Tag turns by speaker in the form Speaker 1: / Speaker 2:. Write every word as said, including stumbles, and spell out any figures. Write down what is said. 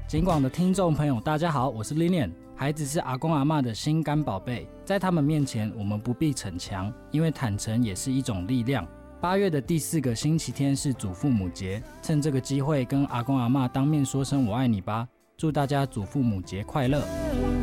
Speaker 1: 警广的听众朋友，大家好，我是 Lilian。孩子是阿公阿嬷的心肝宝贝，在他们面前，我们不必逞强，因为坦诚也是一种力量。八月的第四个星期天是祖父母节，趁这个机会跟阿公阿嬷当面说声我爱你吧，祝大家祖父母节快乐。